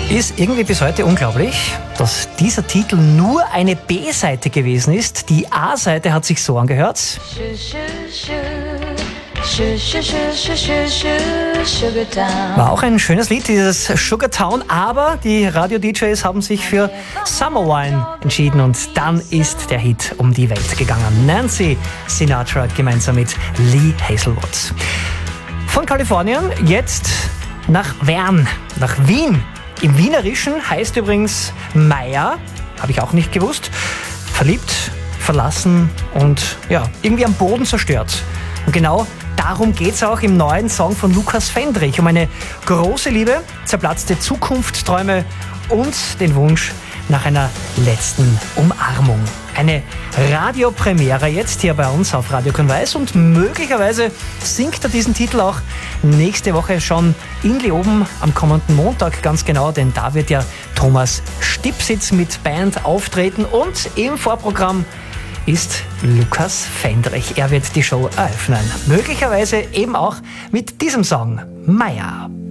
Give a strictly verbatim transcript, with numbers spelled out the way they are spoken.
Ist irgendwie bis heute unglaublich, dass dieser Titel nur eine B-Seite gewesen ist. Die A-Seite hat sich so angehört. War auch ein schönes Lied, dieses Sugar Town, aber die Radio-D Js haben sich für Summer Wine entschieden und dann ist der Hit um die Welt gegangen. Nancy Sinatra gemeinsam mit Lee Hazelwood. Von Kalifornien jetzt nach Wern, nach Wien. Im Wienerischen heißt übrigens Meier, habe ich auch nicht gewusst, verliebt, verlassen und ja, irgendwie am Boden zerstört. Und genau darum geht es auch im neuen Song von Lukas Fendrich, um eine große Liebe, zerplatzte Zukunftsträume und den Wunsch nach einer letzten Umarmung. Eine Radiopremiere jetzt hier bei uns auf Radio Grün-Weiß und möglicherweise singt er diesen Titel auch nächste Woche schon in Leoben am kommenden Montag, ganz genau, denn da wird ja Thomas Stipsitz mit Band auftreten und im Vorprogramm ist Lukas Fendrich. Er wird die Show eröffnen. Möglicherweise eben auch mit diesem Song Meier.